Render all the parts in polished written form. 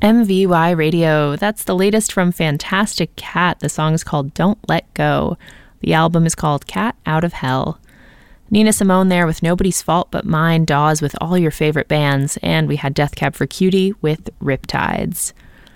MVY Radio. That's the latest from Fantastic Cat. The song is called Don't Let Go. The album is called Cat Out of Hell. Nina Simone there with Nobody's Fault But Mine, Dawes with all your favorite bands, and we had Death Cab for Cutie with Riptides.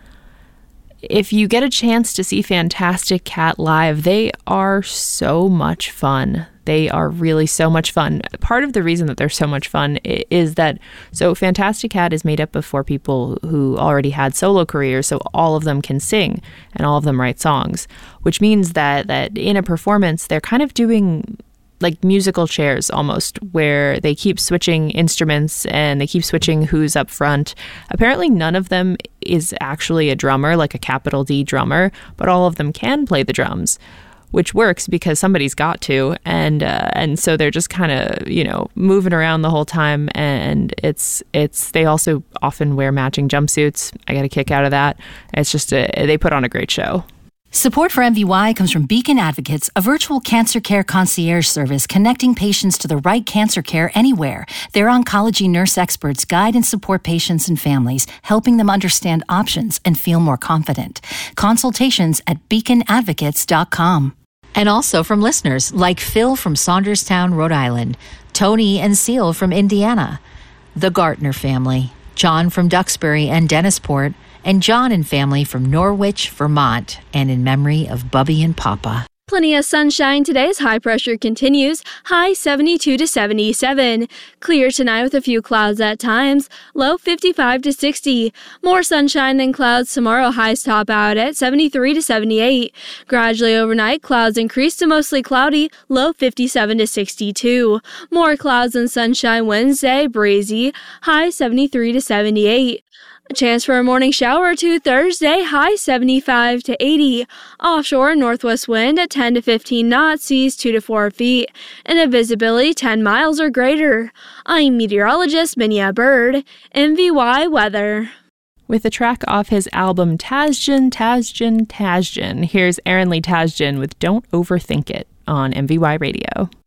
If you get a chance to see Fantastic Cat live, they are so much fun. They are really so much fun. Part of the reason that they're so much fun is that, so Fantastic Cat is made up of 4 people who already had solo careers, so all of them can sing and all of them write songs, which means that in a performance, they're kind of doing like musical chairs almost, where they keep switching instruments and they keep switching who's up front. Apparently none of them is actually a drummer, like a capital D drummer, but all of them can play the drums, which works because somebody's got to, and so they're just kind of, moving around the whole time, and it's they also often wear matching jumpsuits. I got a kick out of that. It's just they put on a great show. Support for MVY comes from Beacon Advocates, a virtual cancer care concierge service connecting patients to the right cancer care anywhere. Their oncology nurse experts guide and support patients and families, helping them understand options and feel more confident. Consultations at beaconadvocates.com. And also from listeners like Phil from Saunderstown, Rhode Island, Tony and Seal from Indiana, the Gartner family, John from Duxbury and Dennisport, and John and family from Norwich, Vermont, and in memory of Bubby and Papa. Plenty of sunshine today as high pressure continues, high 72 to 77. Clear tonight with a few clouds at times, low 55 to 60. More sunshine than clouds tomorrow, highs top out at 73 to 78. Gradually overnight, clouds increase to mostly cloudy, low 57 to 62. More clouds and sunshine Wednesday, breezy, high 73 to 78. A chance for a morning shower or two Thursday, high 75 to 80. Offshore northwest wind at 10 to 15 knots, seas 2 to 4 feet, and a visibility 10 miles or greater. I'm meteorologist Minya Bird, MVY Weather. With a track off his album Tasjan, here's Aaron Lee Tasjan with Don't Overthink It on MVY Radio.